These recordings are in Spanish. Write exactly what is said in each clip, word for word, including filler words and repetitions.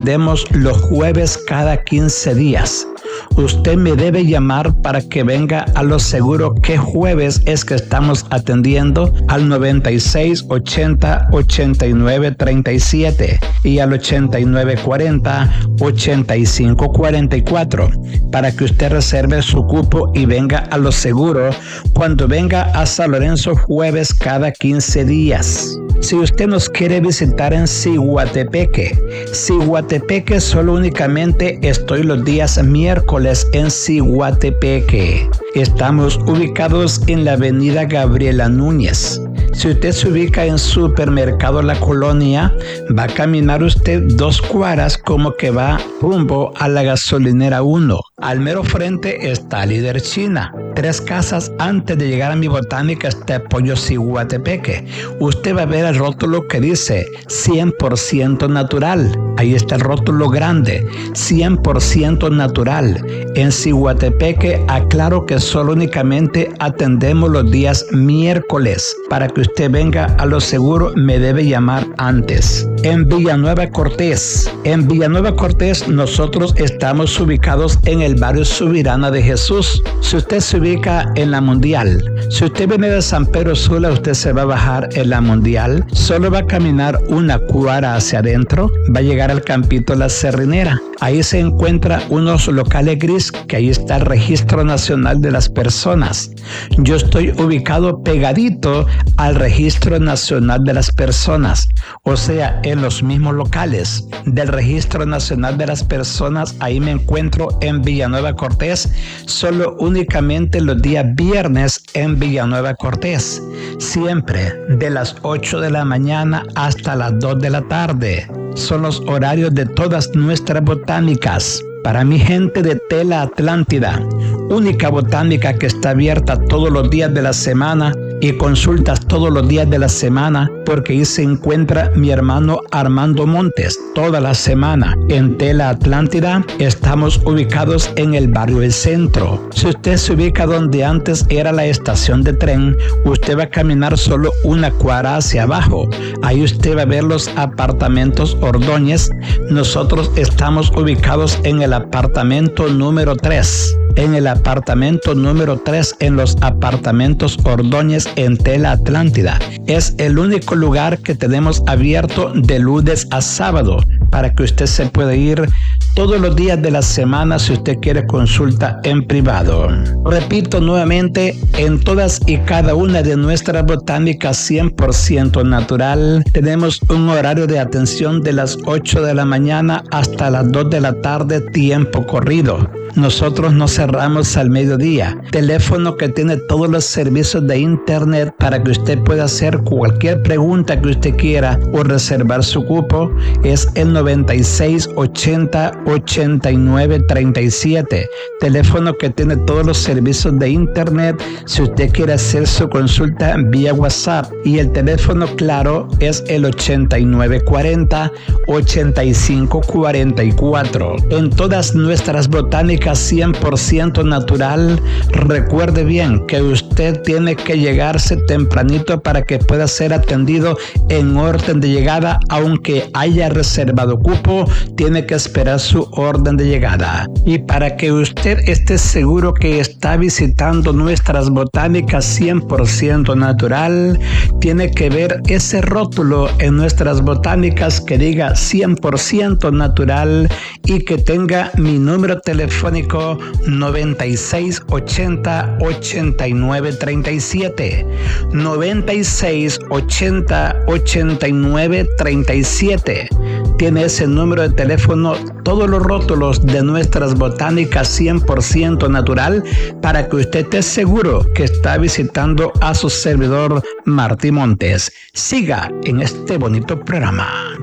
atendemos los jueves cada quince días. Usted me debe llamar para que venga a lo seguro qué jueves es que estamos atendiendo al noventa y seis ochenta ochenta y nueve treinta y siete y al ochenta y nueve cuarenta ochenta y cinco cuarenta y cuatro para que usted reserve su cupo y venga a lo seguro cuando venga a San Lorenzo jueves cada quince días. Si usted nos quiere visitar en Ciguatepeque, Ciguatepeque solo únicamente estoy los días miércoles en Ciguatepeque. Estamos ubicados en la avenida Gabriela Núñez. Si usted se ubica en Supermercado La Colonia, va a caminar usted dos cuadras como que va rumbo a la gasolinera uno. Al mero frente está Líder China. Tres casas antes de llegar a mi botánica está Pollo Ciguatepeque. Usted va a ver el rótulo que dice cien por ciento natural. Ahí está el rótulo grande, cien por ciento natural. En Ciguatepeque aclaro que solo únicamente atendemos los días miércoles. Para que usted venga a lo seguro me debe llamar antes. En Villanueva Cortés, en Villanueva Cortés nosotros estamos ubicados en el barrio Subirana de Jesús. Si usted se ubica en la Mundial, si usted viene de San Pedro Sula, usted se va a bajar en la Mundial, solo va a caminar una cuadra hacia adentro, va a llegar al campito La Cerrinera. Ahí se encuentra unos locales gris que ahí está el Registro Nacional de las Personas. Yo estoy ubicado pegadito al Registro Nacional de las Personas, o sea, en los mismos locales del Registro Nacional de las Personas. Ahí me encuentro en Villanueva Cortés, solo únicamente los días viernes en Villanueva Cortés, siempre de las ocho de la mañana hasta las dos de la tarde. Son los horarios de todas nuestras botánicas. Para mi gente de Tela Atlántida, única botánica que está abierta todos los días de la semana y consultas todos los días de la semana, porque ahí se encuentra mi hermano Armando Montes toda la semana. En Tela Atlántida estamos ubicados en el barrio El Centro. Si usted se ubica donde antes era la estación de tren, usted va a caminar solo una cuadra hacia abajo. Ahí usted va a ver los apartamentos Ordóñez. Nosotros estamos ubicados en el apartamento número tres. En el apartamento número tres, en los apartamentos Ordóñez en Tela Atlántida. Es el único lugar que tenemos abierto de lunes a sábado para que usted se pueda ir todos los días de la semana si usted quiere consulta en privado. Repito nuevamente, en todas y cada una de nuestras botánicas cien por ciento natural, tenemos un horario de atención de las ocho de la mañana hasta las dos de la tarde, tiempo corrido. Nosotros no cerramos al mediodía. Teléfono que tiene todos los servicios de internet para que usted pueda hacer cualquier pregunta que usted quiera o reservar su cupo es el noventa y seis ochenta ochenta y nueve treinta y siete. Teléfono que tiene todos los servicios de internet si usted quiere hacer su consulta vía WhatsApp, y el teléfono claro es el ochenta y nueve cuarenta ochenta y cinco cuarenta y cuatro. En todas nuestras botánicas cien por ciento natural, recuerde bien que usted tiene que llegarse tempranito para que pueda ser atendido en orden de llegada. Aunque haya reservado cupo, tiene que esperar su orden de llegada. Y para que usted esté seguro que está visitando nuestras botánicas cien por ciento natural, tiene que ver ese rótulo en nuestras botánicas que diga cien por ciento natural y que tenga mi número telefónico noventa y seis ochenta ochenta y nueve treinta y siete. noventa y seis ochenta ochenta y nueve treinta y siete. Tiene ese número de teléfono todos los rótulos de nuestras botánicas cien por ciento natural para que usted esté seguro que está visitando a su servidor Martí Montes. Siga en este bonito programa.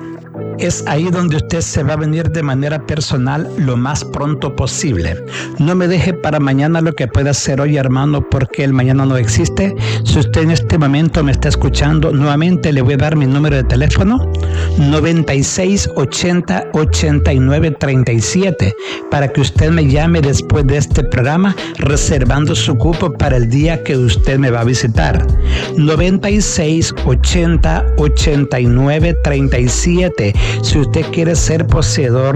Es ahí donde usted se va a venir de manera personal lo más pronto posible. No me deje para mañana lo que pueda hacer hoy, hermano, porque el mañana no existe. Si usted en este momento me está escuchando, nuevamente le voy a dar mi número de teléfono, noventa y seis ochenta ochenta y nueve treinta y siete, para que usted me llame después de este programa, reservando su cupo para el día que usted me va a visitar. noventa y seis ochenta ochenta y nueve treinta y siete. Si usted quiere ser poseedor